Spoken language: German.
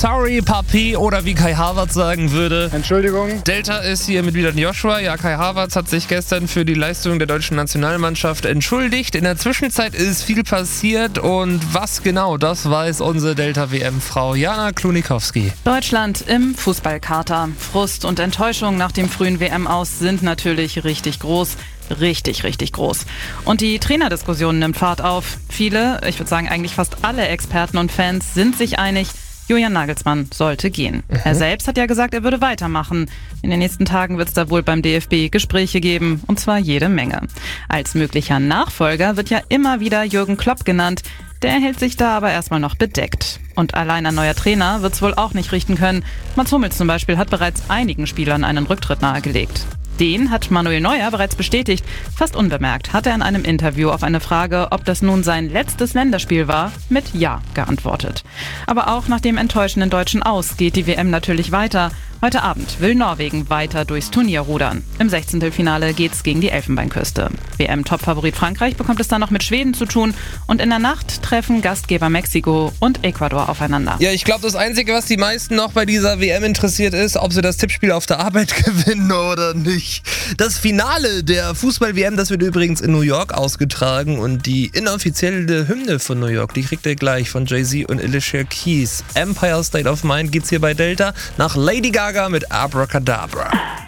sorry, Papi, oder wie Kai Havertz sagen würde. Entschuldigung. Delta ist hier mit Wieland Joshua. Ja, Kai Havertz hat sich gestern für die Leistung der deutschen Nationalmannschaft entschuldigt. In der Zwischenzeit ist viel passiert und was genau, das weiß unsere Delta-WM-Frau Jana Klunikowski. Deutschland im Fußballkater. Frust und Enttäuschung nach dem frühen WM-Aus sind natürlich richtig groß. Richtig, richtig groß. Und die Trainerdiskussion nimmt Fahrt auf. Viele, ich würde sagen eigentlich fast alle Experten und Fans sind sich einig, Julian Nagelsmann sollte gehen. Er selbst hat ja gesagt, er würde weitermachen. In den nächsten Tagen wird es da wohl beim DFB Gespräche geben, und zwar jede Menge. Als möglicher Nachfolger wird ja immer wieder Jürgen Klopp genannt. Der hält sich da aber erstmal noch bedeckt. Und allein ein neuer Trainer wird es wohl auch nicht richten können. Mats Hummels zum Beispiel hat bereits einigen Spielern einen Rücktritt nahegelegt. Den hat Manuel Neuer bereits bestätigt. Fast unbemerkt hat er in einem Interview auf eine Frage, ob das nun sein letztes Länderspiel war, mit Ja geantwortet. Aber auch nach dem enttäuschenden deutschen Aus geht die WM natürlich weiter. Heute Abend will Norwegen weiter durchs Turnier rudern. Im 16. geht's gegen die Elfenbeinküste. WM-Topfavorit Frankreich bekommt es dann noch mit Schweden zu tun. Und in der Nacht treffen Gastgeber Mexiko und Ecuador aufeinander. Ja, ich glaube, das Einzige, was die meisten noch bei dieser WM interessiert ist, ob sie das Tippspiel auf der Arbeit gewinnen oder nicht. Das Finale der Fußball-WM, das wird übrigens in New York ausgetragen und die inoffizielle Hymne von New York, die kriegt ihr gleich von Jay-Z und Alicia Keys. Empire State of Mind geht's hier bei Delta nach Lady Gaga mit Abracadabra.